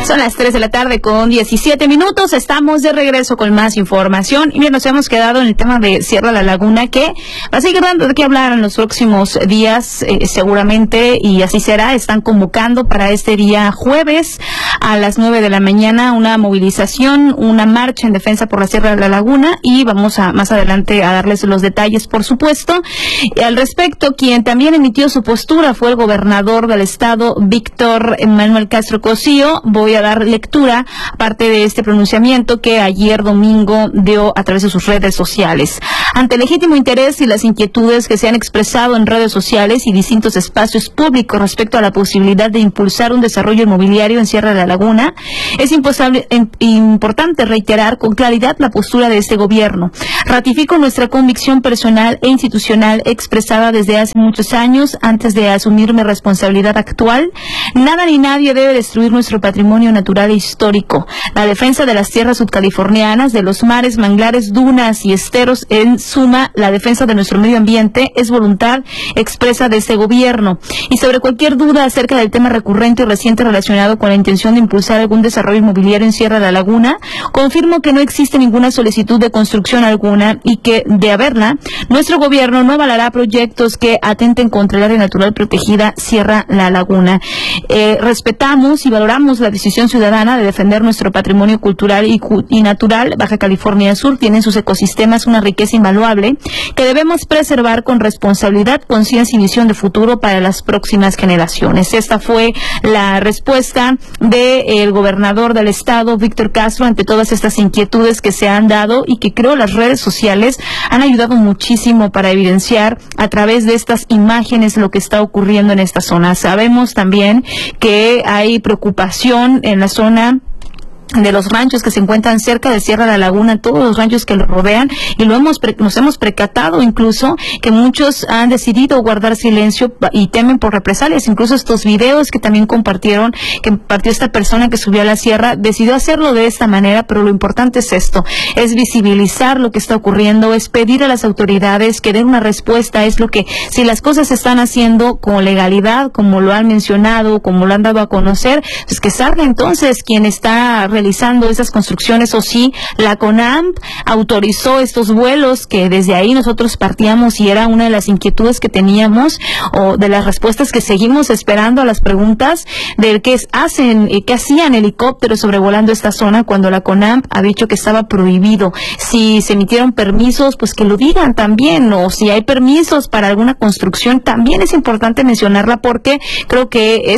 Son las 3 de la tarde con 17 minutos. Estamos de regreso con más información. Y bien, nos hemos quedado en el tema de Sierra La Laguna, que va a seguir dando de qué hablar en los próximos días, seguramente, y así será. Están convocando para este día jueves a las 9 de la mañana una movilización, una marcha en defensa por la Sierra de La Laguna, y vamos a más adelante a darles los detalles, por supuesto. Y al respecto, quien también emitió su postura fue el gobernador del estado, Víctor Manuel Castro Cosío. Voy a dar lectura, aparte de este pronunciamiento que ayer domingo dio a través de sus redes sociales. Ante el legítimo interés y las inquietudes que se han expresado en redes sociales y distintos espacios públicos respecto a la posibilidad de impulsar un desarrollo inmobiliario en Sierra de la Laguna, es importante reiterar con claridad la postura de este gobierno. Ratifico nuestra convicción personal e institucional expresada desde hace muchos años antes de asumir mi responsabilidad actual. Nada ni nadie debe destruir nuestro patrimonio natural e histórico. La defensa de las tierras subcalifornianas, de los mares, manglares, dunas y esteros, en suma, la defensa de nuestro medio ambiente, es voluntad expresa de este gobierno. Y sobre cualquier duda acerca del tema recurrente y reciente relacionado con la intención de impulsar algún desarrollo inmobiliario en Sierra de la Laguna, confirmo que no existe ninguna solicitud de construcción alguna y que, de haberla, nuestro gobierno no avalará proyectos que atenten contra el área natural protegida Sierra La Laguna. Respetamos y valoramos la decisión ciudadana de defender nuestro patrimonio cultural y natural. Baja California Sur tiene en sus ecosistemas una riqueza invaluable que debemos preservar con responsabilidad, conciencia y visión de futuro para las próximas generaciones. Esta fue la respuesta del gobernador del estado, Víctor Castro, ante todas estas inquietudes que se han dado y que creo las redes sociales han ayudado muchísimo para evidenciar a través de estas imágenes lo que está ocurriendo en esta zona. Sabemos también que hay preocupación en la zona de los ranchos que se encuentran cerca de Sierra de la Laguna, todos los ranchos que lo rodean, y nos hemos percatado incluso que muchos han decidido guardar silencio y temen por represalias. Incluso estos videos que también compartió esta persona que subió a la sierra, decidió hacerlo de esta manera, pero lo importante es esto, es visibilizar lo que está ocurriendo, es pedir a las autoridades que den una respuesta, es lo que, si las cosas se están haciendo con legalidad, como lo han mencionado, como lo han dado a conocer, pues que salga entonces quien está realizando esas construcciones, o si la CONAMP autorizó estos vuelos, que desde ahí nosotros partíamos y era una de las inquietudes que teníamos, o de las respuestas que seguimos esperando a las preguntas de qué hacían helicópteros sobrevolando esta zona cuando la CONAMP ha dicho que estaba prohibido. Si se emitieron permisos, pues que lo digan también, o si hay permisos para alguna construcción, también es importante mencionarla, porque creo que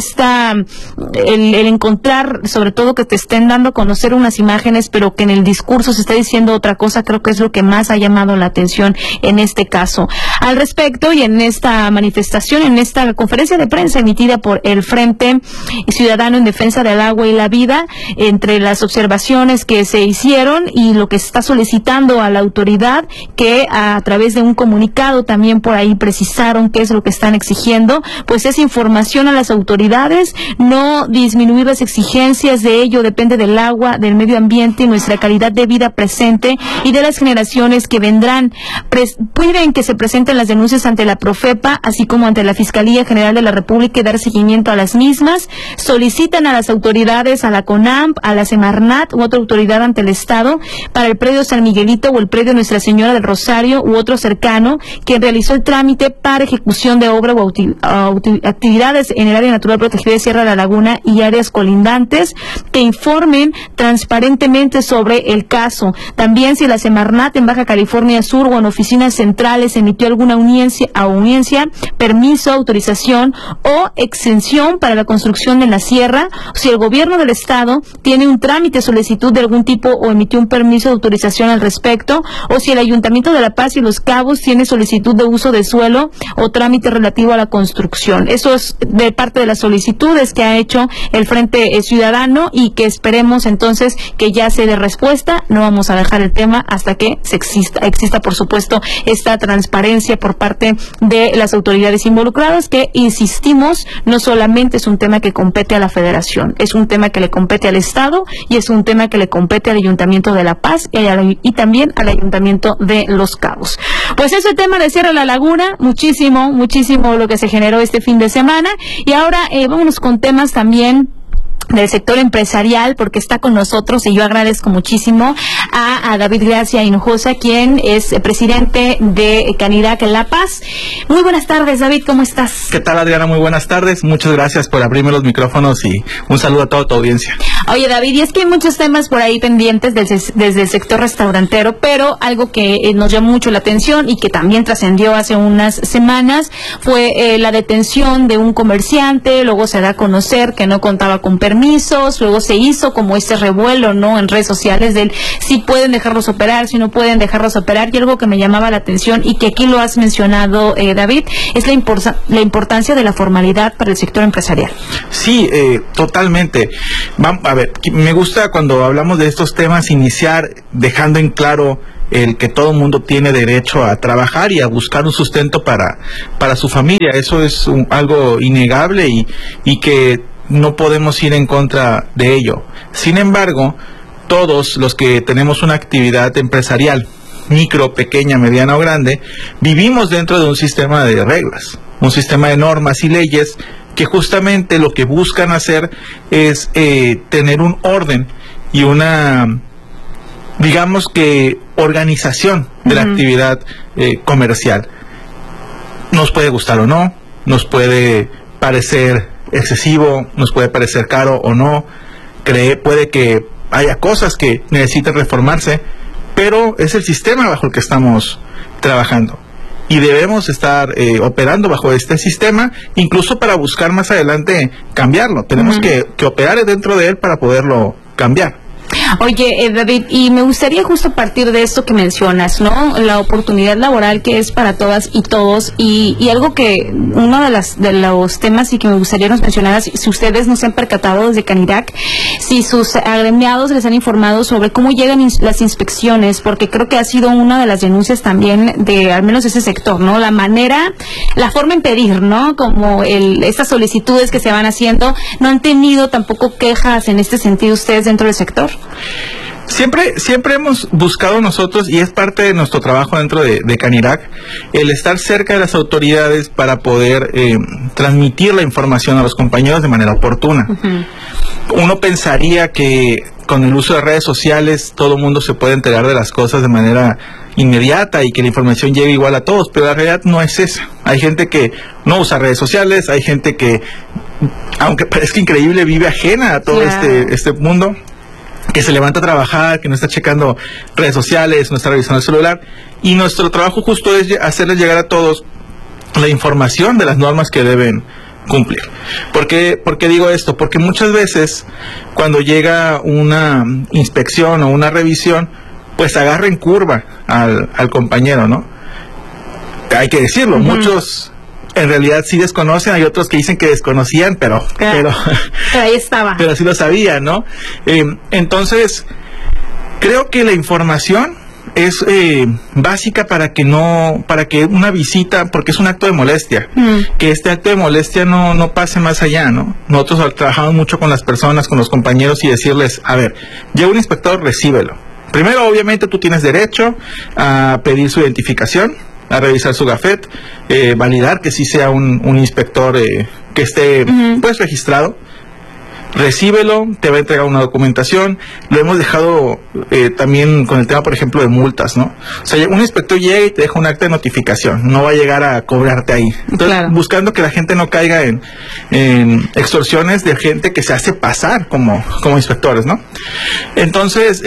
el encontrar, sobre todo que te estén dando a conocer unas imágenes, pero que en el discurso se está diciendo otra cosa, creo que es lo que más ha llamado la atención en este caso. Al respecto, y en esta manifestación, en esta conferencia de prensa emitida por el Frente Ciudadano en Defensa del Agua y la Vida, entre las observaciones que se hicieron y lo que está solicitando a la autoridad, que a través de un comunicado también por ahí precisaron qué es lo que están exigiendo, pues es información a las autoridades, no disminuir las exigencias, de ello depende del agua, del medio ambiente y nuestra calidad de vida presente y de las generaciones que vendrán. Piden que se presenten las denuncias ante la Profepa, así como ante la Fiscalía General de la República, y dar seguimiento a las mismas. Solicitan a las autoridades, a la CONAMP, a la Semarnat u otra autoridad ante el Estado, para el predio San Miguelito o el predio Nuestra Señora del Rosario u otro cercano, quien realizó el trámite para ejecución de obra o actividades en el área natural protegida de Sierra de la Laguna y áreas colindantes, que informen transparentemente sobre el caso. También, si la Semarnat en Baja California Sur o en oficinas centrales emitió alguna audiencia, permiso, autorización o exención para la construcción en la sierra, si el gobierno del estado tiene un trámite, solicitud de algún tipo o emitió un permiso de autorización al respecto, o si el Ayuntamiento de La Paz y Los Cabos tiene solicitud de uso de suelo o trámite relativo a la construcción. Eso es de parte de las solicitudes que ha hecho el Frente Ciudadano, y que esperemos entonces que ya se dé respuesta. No vamos a dejar el tema hasta que exista, por supuesto, esta transparencia por parte de las autoridades involucradas, que, insistimos, no solamente es un tema que compete a la Federación, es un tema que le compete al Estado y es un tema que le compete al Ayuntamiento de La Paz y también al Ayuntamiento de Los Cabos. Pues ese tema de Sierra La Laguna, muchísimo lo que se generó este fin de semana. Y ahora vámonos con temas también del sector empresarial, porque está con nosotros y yo agradezco muchísimo a David Gracia Hinojosa, quien es presidente de Canirac La Paz. Muy buenas tardes, David, ¿cómo estás? ¿Qué tal, Adriana? Muy buenas tardes, muchas gracias por abrirme los micrófonos y un saludo a toda tu audiencia. Oye, David, y es que hay muchos temas por ahí pendientes desde el sector restaurantero, pero algo que nos llamó mucho la atención y que también trascendió hace unas semanas fue la detención de un comerciante. Luego se da a conocer que no contaba con permisos, luego se hizo como este revuelo, ¿no?, en redes sociales del si pueden dejarlos operar, si no pueden dejarlos operar, y algo que me llamaba la atención y que aquí lo has mencionado, David, es la importancia de la formalidad para el sector empresarial. Sí, totalmente. A ver, me gusta cuando hablamos de estos temas iniciar dejando en claro el que todo mundo tiene derecho a trabajar y a buscar un sustento para su familia. Eso es algo innegable y que no podemos ir en contra de ello. Sin embargo, todos los que tenemos una actividad empresarial, micro, pequeña, mediana o grande, vivimos dentro de un sistema de reglas, un sistema de normas y leyes que justamente lo que buscan hacer es tener un orden y una, digamos que, organización de la actividad comercial. Nos puede gustar o no, nos puede parecer excesivo, nos puede parecer caro o no, puede que haya cosas que necesiten reformarse, pero es el sistema bajo el que estamos trabajando y debemos estar operando bajo este sistema, incluso para buscar más adelante cambiarlo. Tenemos que operar dentro de él para poderlo cambiar. Oye, David, y me gustaría justo partir de esto que mencionas, ¿no? La oportunidad laboral que es para todas y todos, y algo que, uno de los temas y que me gustaría nos mencionaras, si ustedes no se han percatado desde Canirac, si sus agremiados les han informado sobre cómo llegan las inspecciones, porque creo que ha sido una de las denuncias también de, al menos ese sector, ¿no? La forma en pedir, ¿no? Como estas solicitudes que se van haciendo, ¿no han tenido tampoco quejas en este sentido ustedes dentro del sector? Siempre hemos buscado nosotros, y es parte de nuestro trabajo dentro de Canirac, el estar cerca de las autoridades para poder transmitir la información a los compañeros de manera oportuna. Uno pensaría que con el uso de redes sociales todo el mundo se puede enterar de las cosas de manera inmediata y que la información llegue igual a todos, pero la realidad no es esa. Hay gente que no usa redes sociales, hay gente que, aunque parezca increíble, vive ajena a todo este mundo, que se levanta a trabajar, que no está checando redes sociales, no está revisando el celular, y nuestro trabajo justo es hacerles llegar a todos la información de las normas que deben cumplir. ¿Por qué digo esto? Porque muchas veces cuando llega una inspección o una revisión, pues agarra en curva al compañero, ¿no? Hay que decirlo, muchos en realidad sí desconocen, hay otros que dicen que desconocían, pero ahí estaba. Pero sí lo sabían, ¿no? Entonces, creo que la información es básica para que una visita, porque es un acto de molestia, que este acto de molestia no pase más allá, ¿no? Nosotros trabajamos mucho con las personas, con los compañeros, y decirles, a ver, llega un inspector, recíbelo. Primero, obviamente, tú tienes derecho a pedir su identificación, a revisar su gafet, validar que sí sea un inspector que esté pues registrado. Recíbelo, te va a entregar una documentación. Lo hemos dejado también con el tema, por ejemplo, de multas, ¿no? O sea, un inspector llega y te deja un acta de notificación, no va a llegar a cobrarte ahí. Entonces, buscando que la gente no caiga en extorsiones de gente que se hace pasar como inspectores, ¿no? Entonces,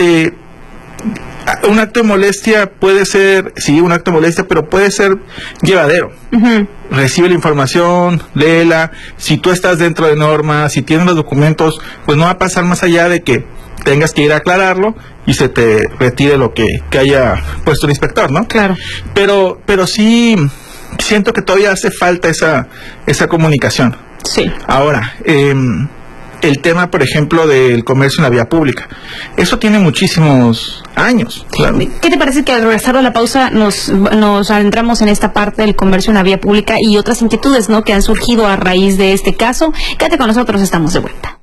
un acto de molestia puede ser, sí, un acto de molestia, pero puede ser llevadero. Recibe la información, léela. Si tú estás dentro de normas, si tienes los documentos, pues no va a pasar más allá de que tengas que ir a aclararlo y se te retire lo que haya puesto el inspector, ¿no? Claro. Pero sí siento que todavía hace falta esa comunicación. Sí. Ahora, el tema, por ejemplo, del comercio en la vía pública. Eso tiene muchísimos años. Claro. ¿Qué te parece que al regresar a la pausa nos adentramos en esta parte del comercio en la vía pública y otras inquietudes, ¿no?, que han surgido a raíz de este caso? Quédate con nosotros, estamos de vuelta.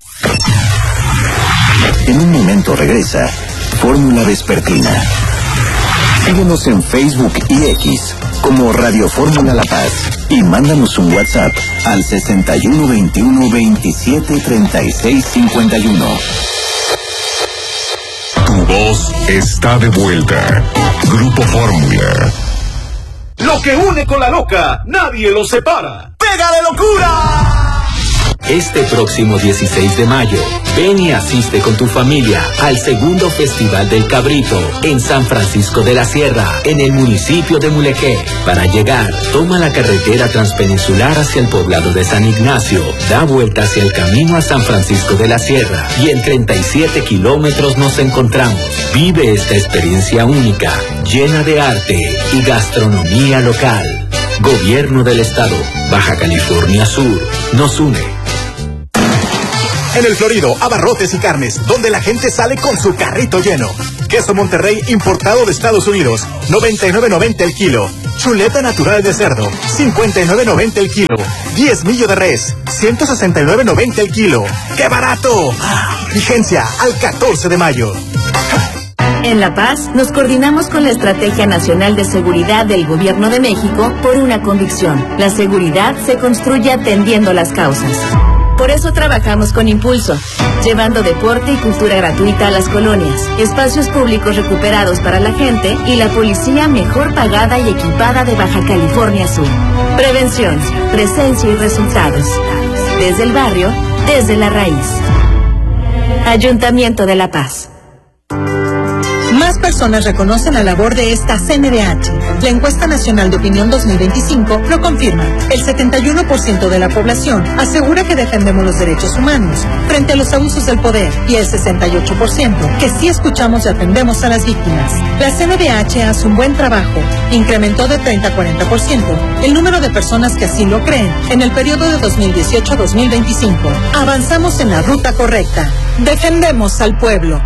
En un momento regresa Fórmula Vespertina. Síguenos en Facebook y X como Radio Fórmula La Paz y mándanos un WhatsApp al 61 21 27 36 51. Tu voz está de vuelta. Grupo Fórmula. Lo que une con la loca, nadie lo separa. ¡Pega de locura! Este próximo 16 de mayo, ven y asiste con tu familia al segundo Festival del Cabrito en San Francisco de la Sierra, en el municipio de Mulegé. Para llegar, toma la carretera transpeninsular hacia el poblado de San Ignacio, da vuelta hacia el camino a San Francisco de la Sierra y en 37 kilómetros nos encontramos. Vive esta experiencia única, llena de arte y gastronomía local. Gobierno del Estado, Baja California Sur, nos une. En El Florido, abarrotes y carnes, donde la gente sale con su carrito lleno. Queso Monterrey importado de Estados Unidos, 99.90 el kilo. Chuleta natural de cerdo, 59.90 el kilo. Diezmillo de res, 169.90 el kilo. ¡Qué barato! Vigencia al 14 de mayo. En La Paz, nos coordinamos con la Estrategia Nacional de Seguridad del Gobierno de México por una convicción. La seguridad se construye atendiendo las causas. Por eso trabajamos con Impulso, llevando deporte y cultura gratuita a las colonias, espacios públicos recuperados para la gente y la policía mejor pagada y equipada de Baja California Sur. Prevención, presencia y resultados. Desde el barrio, desde la raíz. Ayuntamiento de La Paz. Más personas reconocen la labor de esta CNDH. La encuesta nacional de opinión 2025 lo confirma. El 71% de la población asegura que defendemos los derechos humanos frente a los abusos del poder y el 68% que sí escuchamos y atendemos a las víctimas. La CNDH hace un buen trabajo. Incrementó de 30 a 40% el número de personas que así lo creen en el periodo de 2018 a 2025. Avanzamos en la ruta correcta. Defendemos al pueblo.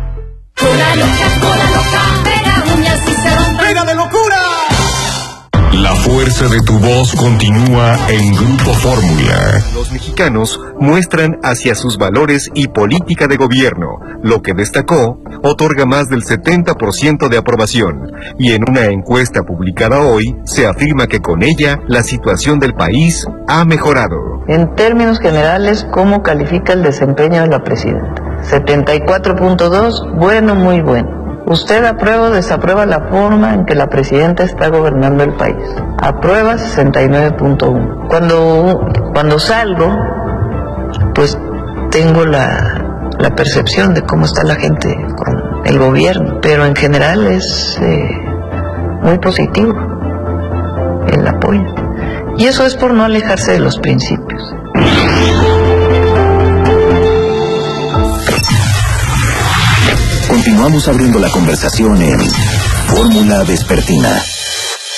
¡Pega de locura! La fuerza de tu voz continúa en Grupo Fórmula. Los mexicanos muestran hacia sus valores y política de gobierno. Lo que destacó, otorga más del 70% de aprobación. Y en una encuesta publicada hoy, se afirma que con ella la situación del país ha mejorado. En términos generales, ¿cómo califica el desempeño de la presidenta? 74.2, bueno, muy bueno. ¿Usted aprueba o desaprueba la forma en que la presidenta está gobernando el país? Aprueba 69.1. Cuando salgo, pues tengo la percepción de cómo está la gente con el gobierno, pero en general es muy positivo el apoyo. Y eso es por no alejarse de los principios. Continuamos abriendo la conversación en Fórmula Vespertina.